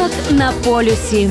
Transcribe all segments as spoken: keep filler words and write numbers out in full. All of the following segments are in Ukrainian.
Ранок на полюсі.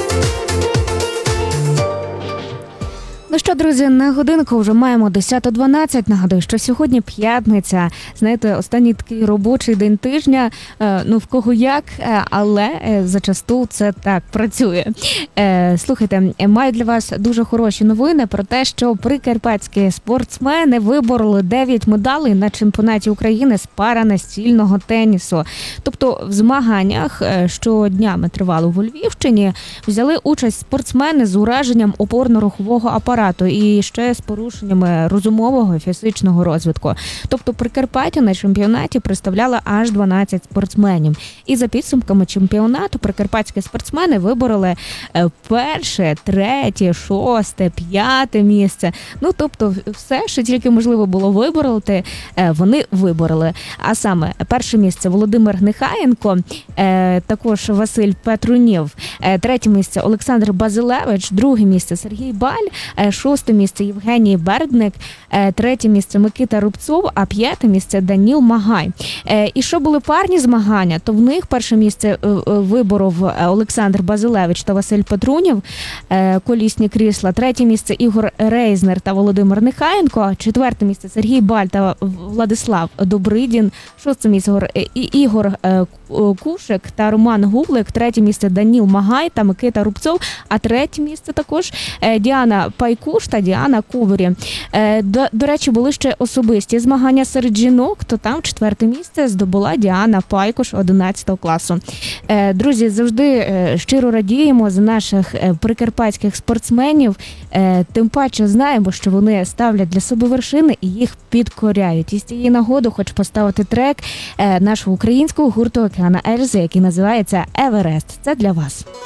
Ну що, друзі, на годинку вже маємо десята дванадцять. Нагадую, що сьогодні п'ятниця. Знаєте, останній такий робочий день тижня. Ну, в кого як, але зачасту це так працює. Слухайте, маю для вас дуже хороші новини про те, що прикарпатські спортсмени вибороли дев'ять медалей на чемпіонаті України з паранастільного тенісу. Тобто в змаганнях, що днями тривали у Львівщині, взяли участь спортсмени з ураженням опорно-рухового апарату і ще з порушеннями розумового і фізичного розвитку. Тобто Прикарпаття на чемпіонаті представляла аж дванадцять спортсменів. І за підсумками чемпіонату прикарпатські спортсмени вибороли перше, третє, шосте, п'яте місце. Ну, тобто все, що тільки можливо було вибороти, вони вибороли. А саме перше місце Володимир Нехаєнко, також Василь Петрунів, третє місце Олександр Базилевич, друге місце Сергій Баль, шосте місце Євгеній Бердник, третє місце Микита Рубцов, а п'яте місце Даніл Магай. І що були парні змагання, то в них перше місце виборов Олександр Базилевич та Василь Петрунів, колісні крісла, третє місце Ігор Рейзнер та Володимир Нехаєнко, четверте місце Сергій Баль та Владислав Добридін, шосте місце Ігор Кушик та Роман Гублик, третє місце Даніл Магай та Микита Рубцов, а третє місце також Діана Пайкуш та Діана Ковері. До, до речі, були ще особисті змагання серед жінок, то там четверте місце здобула Діана Пайкуш одинадцятого класу. Друзі, завжди щиро радіємо за наших прикарпатських спортсменів, тим паче знаємо, що вони ставлять для себе вершини і їх підкоряють. І з цієї нагоди хочу поставити трек нашого українського гурту Океана Ельзи, який називається «Еверест». Це для вас.